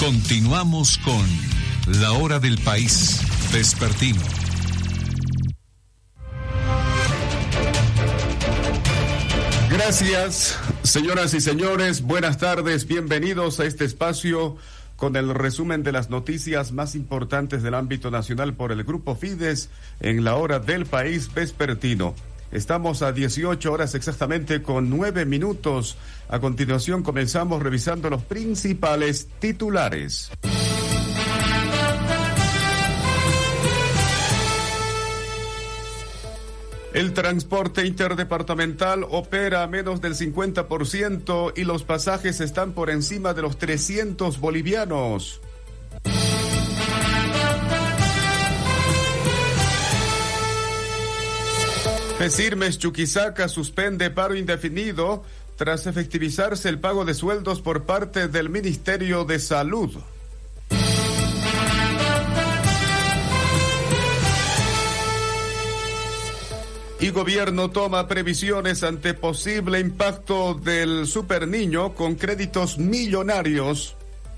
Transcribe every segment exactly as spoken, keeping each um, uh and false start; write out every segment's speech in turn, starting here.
Continuamos con La Hora del País Vespertino. Gracias, señoras y señores. Buenas tardes. Bienvenidos a este espacio con el resumen de las noticias más importantes del ámbito nacional por el Grupo Fides en La Hora del País Vespertino. Estamos a dieciocho horas exactamente con nueve minutos. A continuación comenzamos revisando los principales titulares. El transporte interdepartamental opera a menos del cincuenta por ciento y los pasajes están por encima de los trescientos bolivianos. Pesirmes Chuquisaca suspende paro indefinido tras efectivizarse el pago de sueldos por parte del Ministerio de Salud. Y gobierno toma previsiones ante posible impacto del Superniño con créditos millonarios.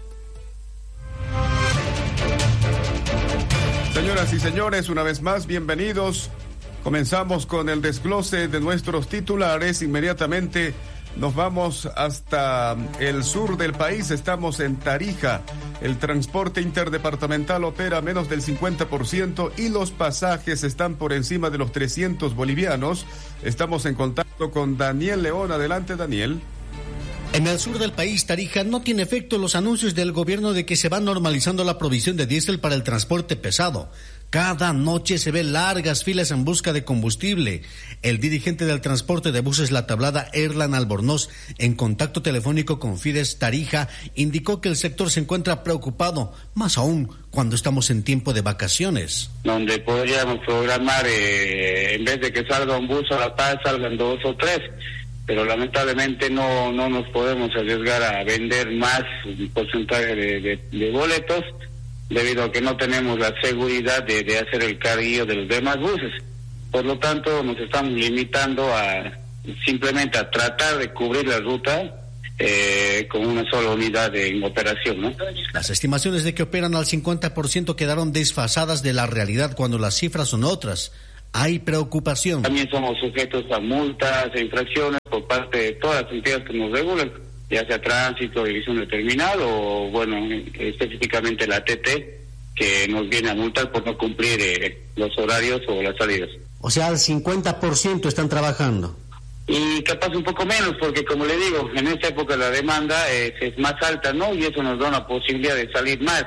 Señoras y señores, una vez más, bienvenidos. Comenzamos con el desglose de nuestros titulares. Inmediatamente nos vamos hasta el sur del país. Estamos en Tarija. El transporte interdepartamental opera a menos del cincuenta por ciento y los pasajes están por encima de los trescientos bolivianos. Estamos en contacto con Daniel León. Adelante, Daniel. En el sur del país, Tarija, no tiene efecto los anuncios del gobierno de que se va normalizando la provisión de diésel para el transporte pesado. Cada noche se ven largas filas en busca de combustible. El dirigente del transporte de buses La Tablada, Erlan Albornoz, en contacto telefónico con Fides Tarija, indicó que el sector se encuentra preocupado, más aún cuando estamos en tiempo de vacaciones. Donde podríamos programar, eh, en vez de que salga un bus a La Paz, salgan dos o tres. Pero lamentablemente no no nos podemos arriesgar a vender más un porcentaje de, de, de boletos debido a que no tenemos la seguridad de, de hacer el carguillo de los demás buses. Por lo tanto, nos estamos limitando a simplemente a tratar de cubrir la ruta eh, con una sola unidad en operación, ¿no? Las estimaciones de que operan al cincuenta por ciento quedaron desfasadas de la realidad cuando las cifras son otras. Hay preocupación. También somos sujetos a multas e infracciones por parte de todas las entidades que nos regulan, ya sea tránsito, división de terminal o, bueno, específicamente la T T, que nos viene a multar por no cumplir eh, los horarios o las salidas. O sea, al cincuenta por ciento están trabajando. Y capaz un poco menos, porque como le digo, en esta época la demanda es, es más alta, ¿no? Y eso nos da una posibilidad de salir más.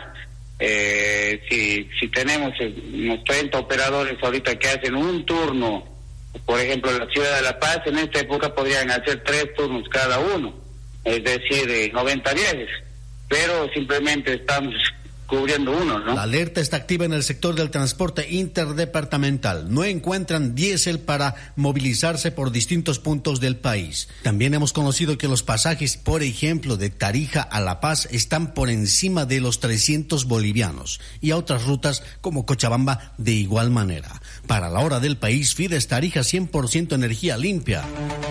Eh, si si tenemos unos treinta operadores ahorita que hacen un turno, por ejemplo en la ciudad de La Paz, en esta época podrían hacer tres turnos cada uno, es decir, eh, noventa viajes, pero simplemente estamos cubriendo uno, ¿no? La alerta está activa en el sector del transporte interdepartamental. No encuentran diésel para movilizarse por distintos puntos del país. También hemos conocido que los pasajes, por ejemplo, de Tarija a La Paz están por encima de los trescientos bolivianos y a otras rutas como Cochabamba de igual manera. Para La Hora del País, Fides Tarija, cien por ciento energía limpia.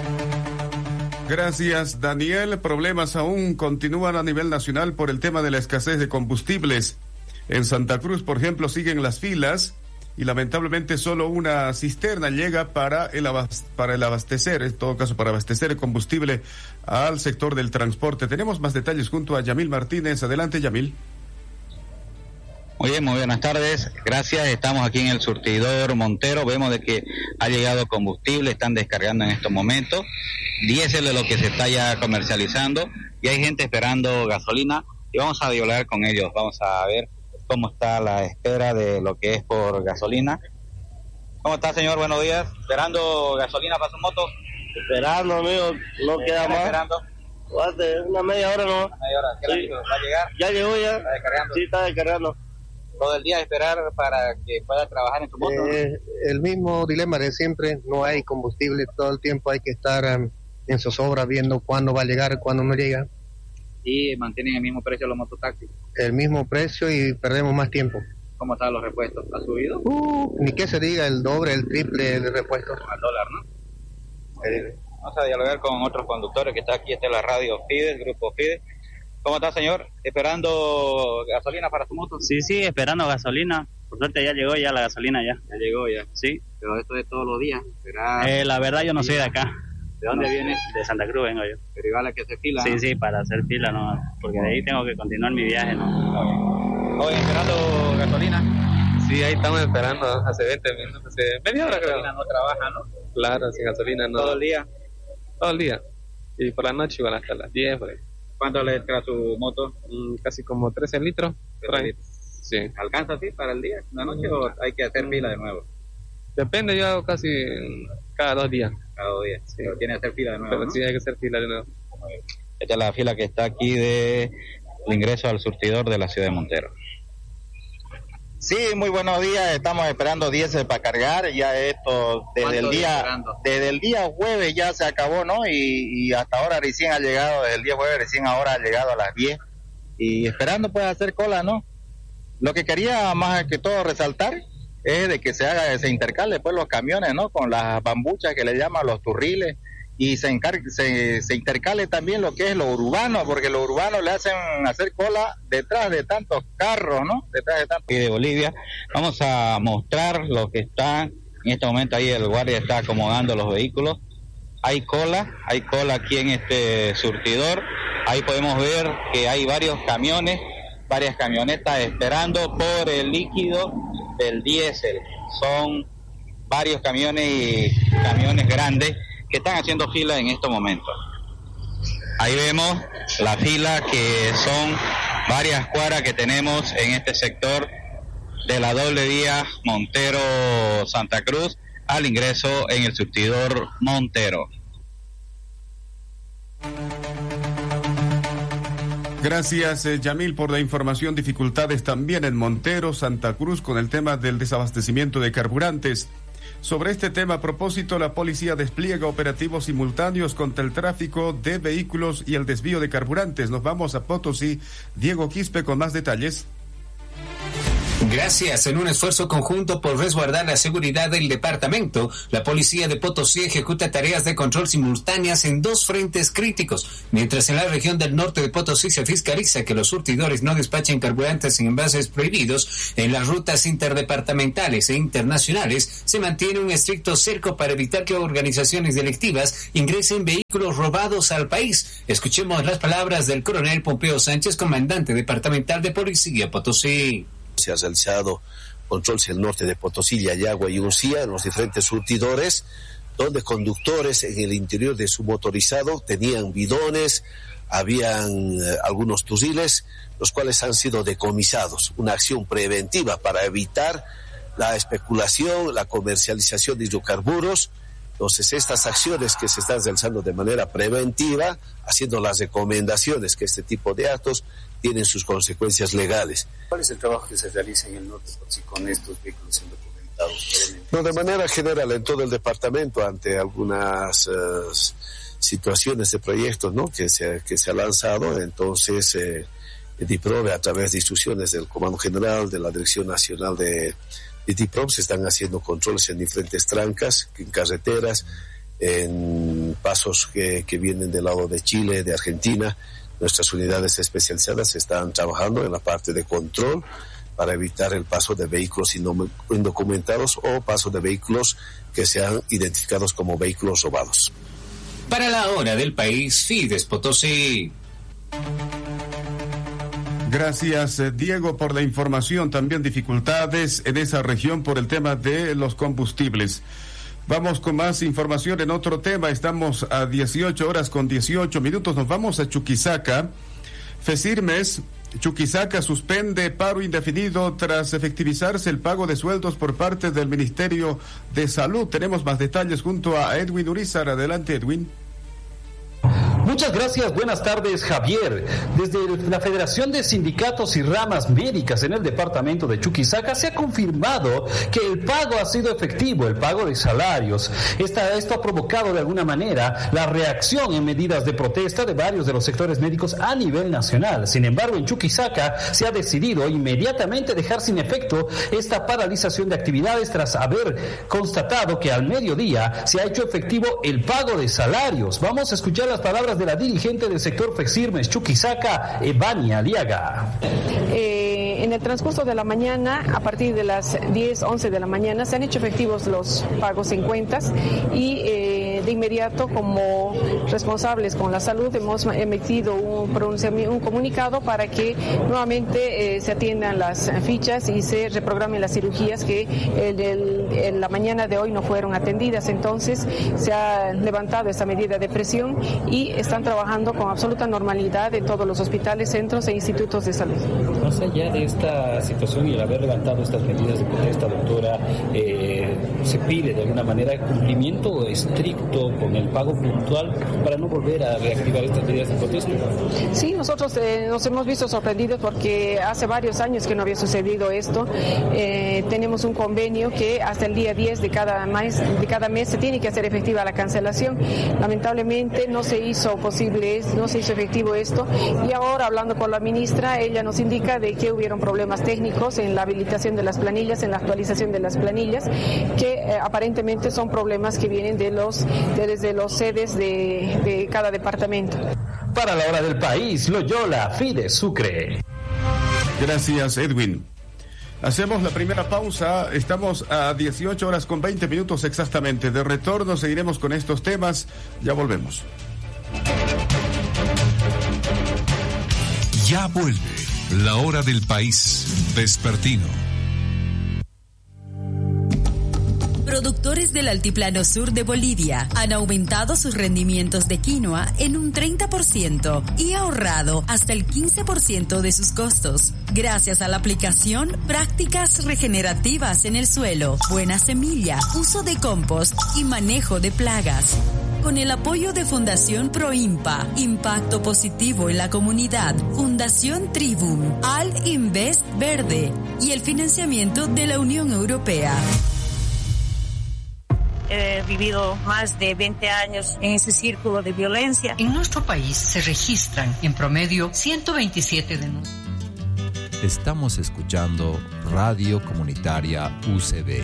Gracias, Daniel. Problemas aún continúan a nivel nacional por el tema de la escasez de combustibles. En Santa Cruz, por ejemplo, siguen las filas y lamentablemente solo una cisterna llega para el, abast- para el abastecer, en todo caso para abastecer el combustible al sector del transporte. Tenemos más detalles junto a Yamil Martínez. Adelante, Yamil. Muy bien, muy buenas tardes, gracias. Estamos aquí en el surtidor Montero, vemos de que ha llegado combustible, están descargando en estos momentos, diésel de lo que se está ya comercializando y hay gente esperando gasolina y vamos a dialogar con ellos, vamos a ver cómo está la espera de lo que es por gasolina. ¿Cómo está, señor? Buenos días, esperando gasolina para su moto. Esperando, amigo, no queda más. Esperando. Hace una media hora, ¿no? Una media hora, ¿qué sí. le ¿Va a llegar? Ya llegó ya. ¿Está descargando? Sí, está descargando. Todo el día esperar para que pueda trabajar en su moto. Eh, el mismo dilema de siempre, no hay combustible, todo el tiempo hay que estar um, en zozobra viendo cuándo va a llegar, cuándo no llega. Y mantienen el mismo precio los mototaxis. El mismo precio y perdemos más tiempo. ¿Cómo están los repuestos? ¿Ha subido? Uh, ni que se diga el doble, el triple de repuestos. Al dólar, ¿no? Eh, Vamos a dialogar con otros conductores que está aquí, está la radio Fides, Grupo Fides. ¿Cómo está, señor? ¿Esperando gasolina para su moto? Sí, sí, esperando gasolina. Por suerte ya llegó ya la gasolina ya. Ya llegó ya. Sí. Pero esto es todos los días. ¿Será... Eh, la verdad yo no soy de acá. ¿De dónde no, vienes? De Santa Cruz vengo yo. Pero igual hay que hacer fila. Sí, ¿no? sí, para hacer fila, no, porque de ahí tengo que continuar mi viaje, ¿no? Hoy esperando gasolina. Sí, ahí estamos esperando hace veinte minutos, hace media hora creo. Gasolina no trabaja, ¿no? Claro, sin gasolina no. ¿Todo el día? Todo el día. Y por la noche igual hasta las diez, por ahí. ¿Cuánto le entra su moto? Mm, casi como trece litros. Por ahí. Sí. ¿Alcanza así para el día, la noche, o hay que hacer fila de nuevo? Depende, yo hago casi cada dos días. Cada dos días, sí. Pero tiene que hacer fila de nuevo, Pero ¿no? sí, hay que hacer fila de nuevo. Esta es la fila que está aquí de el ingreso al surtidor de la ciudad de Montero. Sí, muy buenos días, estamos esperando diésel para cargar, ya esto desde el día esperando? desde el día jueves ya se acabó, ¿no? Y, y hasta ahora recién ha llegado, desde el día jueves recién ahora ha llegado a las diez y esperando pues hacer cola, ¿no? Lo que quería más que todo resaltar es de que se haga, se intercale pues los camiones, ¿no? Con las bambuchas que le llaman los turriles, y se, encargue, se, se intercale también lo que es lo urbano, porque lo urbano le hacen hacer cola detrás de tantos carros, ¿no? Detrás de tantos. Y de Bolivia, vamos a mostrar lo que está, en este momento ahí el guardia está acomodando los vehículos. Hay cola, hay cola aquí en este surtidor, ahí podemos ver que hay varios camiones, varias camionetas esperando por el líquido del diésel. Son varios camiones y camiones grandes que están haciendo fila en estos momentos. Ahí vemos la fila, que son varias cuadras que tenemos en este sector de la doble vía Montero-Santa Cruz al ingreso en el surtidor Montero. Gracias, eh, Yamil, por la información. Dificultades también en Montero, Santa Cruz, con el tema del desabastecimiento de carburantes. Sobre este tema, a propósito, la policía despliega operativos simultáneos contra el tráfico de vehículos y el desvío de carburantes. Nos vamos a Potosí. Diego Quispe con más detalles. Gracias. En un esfuerzo conjunto por resguardar la seguridad del departamento, la policía de Potosí ejecuta tareas de control simultáneas en dos frentes críticos. Mientras en la región del norte de Potosí se fiscaliza que los surtidores no despachen carburantes en envases prohibidos, en las rutas interdepartamentales e internacionales se mantiene un estricto cerco para evitar que organizaciones delictivas ingresen vehículos robados al país. Escuchemos las palabras del coronel Pompeo Sánchez, comandante departamental de Policía Potosí. Se ha realizado controles en el norte de Potosí, Yayagua y Uncía, en los diferentes surtidores, donde conductores en el interior de su motorizado tenían bidones, habían eh, algunos turriles, los cuales han sido decomisados. Una acción preventiva para evitar la especulación, la comercialización de hidrocarburos. Entonces, estas acciones que se están realizando de manera preventiva, haciendo las recomendaciones que este tipo de actos tienen sus consecuencias legales. ¿Cuál es el trabajo que se realiza en el norte Potosí con estos vehículos indocumentados? No, de manera general en todo el departamento, ante algunas uh, situaciones de proyectos, ¿no?, que se que se ha lanzado, entonces eh, DIPROVE, a través de instrucciones del Comando General de la Dirección Nacional de, de DIPROVE, se están haciendo controles en diferentes trancas, en carreteras, en pasos que, que vienen del lado de Chile, de Argentina. Nuestras unidades especializadas están trabajando en la parte de control para evitar el paso de vehículos indocumentados o paso de vehículos que sean identificados como vehículos robados. Para la hora del país, Fides Potosí. Gracias, Diego, por la información. También dificultades en esa región por el tema de los combustibles. Vamos con más información en otro tema. Estamos a dieciocho horas con dieciocho minutos. Nos vamos a Chuquisaca. FECIRMES, Chuquisaca suspende paro indefinido tras efectivizarse el pago de sueldos por parte del Ministerio de Salud. Tenemos más detalles junto a Edwin Urizar. Adelante, Edwin. Muchas gracias, buenas tardes, Javier. Desde la Federación de Sindicatos y Ramas Médicas en el departamento de Chuquisaca se ha confirmado que el pago ha sido efectivo, el pago de salarios. Esta, esto ha provocado de alguna manera la reacción en medidas de protesta de varios de los sectores médicos a nivel nacional. Sin embargo, en Chuquisaca se ha decidido inmediatamente dejar sin efecto esta paralización de actividades tras haber constatado que al mediodía se ha hecho efectivo el pago de salarios. Vamos a escuchar las palabras de la dirigente del sector Fexirmes Chuquisaca, Evania Aliaga. Eh, en el transcurso de la mañana, a partir de las diez, once de la mañana, se han hecho efectivos los pagos en cuentas y eh, de inmediato, como responsables con la salud, hemos emitido un pronunciamiento, un comunicado para que nuevamente eh, se atiendan las fichas y se reprogramen las cirugías que el, el, en la mañana de hoy no fueron atendidas. Entonces se ha levantado esta medida de presión y están trabajando con absoluta normalidad en todos los hospitales, centros e institutos de salud. Más allá de esta situación y el haber levantado estas medidas de protesta, doctora, eh, se pide de alguna manera cumplimiento estricto con el pago puntual para no volver a reactivar estas medidas de protesta. Sí, nosotros eh, nos hemos visto sorprendidos porque hace varios años que no había sucedido esto. Eh, tenemos un convenio que hasta el día diez de cada mes, de cada mes se tiene que hacer efectiva la cancelación. Lamentablemente no se hizo posible, no se hizo efectivo esto, y ahora, hablando con la ministra, ella nos indica de que hubieron problemas técnicos en la habilitación de las planillas, en la actualización de las planillas, que eh, aparentemente son problemas que vienen de los de, desde los sedes de, de cada departamento. Para la hora del país, Loyola, Fide Sucre. Gracias, Edwin. Hacemos la primera pausa. Estamos a dieciocho horas con veinte minutos exactamente. De retorno seguiremos con estos temas. Ya volvemos. Ya vuelve la hora del país vespertino. Productores del Altiplano Sur de Bolivia han aumentado sus rendimientos de quinoa en un treinta por ciento y ahorrado hasta el quince por ciento de sus costos, gracias a la aplicación prácticas regenerativas en el suelo, buena semilla, uso de compost y manejo de plagas. Con el apoyo de Fundación Proimpa, Impacto Positivo en la Comunidad, Fundación Tribum, Al Invest Verde y el financiamiento de la Unión Europea. He vivido más de veinte años en ese círculo de violencia. En nuestro país se registran en promedio ciento veintisiete denuncias. Estamos escuchando Radio Comunitaria U C B.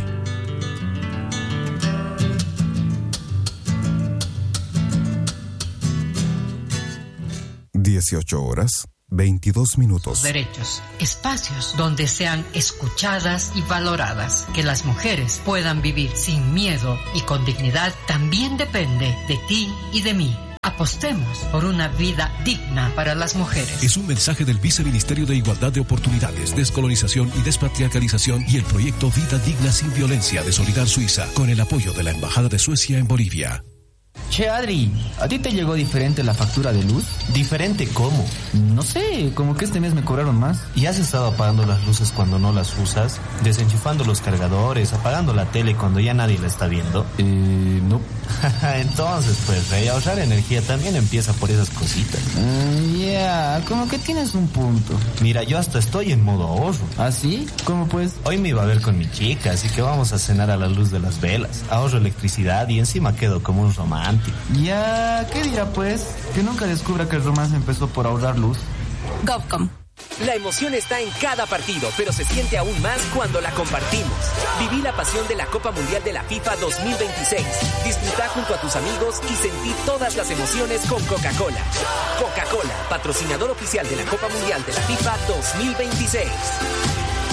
dieciocho horas, veintidós minutos. Derechos, espacios donde sean escuchadas y valoradas. Que las mujeres puedan vivir sin miedo y con dignidad también depende de ti y de mí. Apostemos por una vida digna para las mujeres. Es un mensaje del Viceministerio de Igualdad de Oportunidades, Descolonización y Despatriarcalización y el proyecto Vida Digna sin Violencia de Solidar Suiza, con el apoyo de la Embajada de Suecia en Bolivia. Che, Adri, ¿a ti te llegó diferente la factura de luz? ¿Diferente cómo? No sé, como que este mes me cobraron más. ¿Y has estado apagando las luces cuando no las usas? ¿Desenchufando los cargadores? ¿Apagando la tele cuando ya nadie la está viendo? Eh, no. Entonces, pues, rey, ahorrar energía también empieza por esas cositas. Uh, ya, yeah, como que tienes un punto. Mira, yo hasta estoy en modo ahorro. ¿Ah, sí? ¿Cómo pues? Hoy me iba a ver con mi chica, así que vamos a cenar a la luz de las velas. Ahorro electricidad y encima quedo como un romántico. Ya, ¿qué dirá pues? Que nunca descubra que el romance empezó por ahorrar luz. Govcom. La emoción está en cada partido, pero se siente aún más cuando la compartimos. Viví la pasión de la Copa Mundial de la FIFA dos mil veintiséis. Disfruta junto a tus amigos y sentí todas las emociones con Coca-Cola. Coca-Cola, patrocinador oficial de la Copa Mundial de la FIFA dos mil veintiséis.